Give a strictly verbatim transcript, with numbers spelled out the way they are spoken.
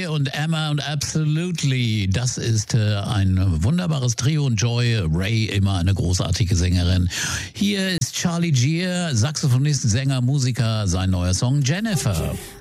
Joy und Emma und Absolutely. Das ist äh, ein wunderbares Trio und Joy, Ray, immer eine großartige Sängerin. Hier ist Charlie Gier, Saxophonist, Sänger, Musiker, sein neuer Song Jennifer.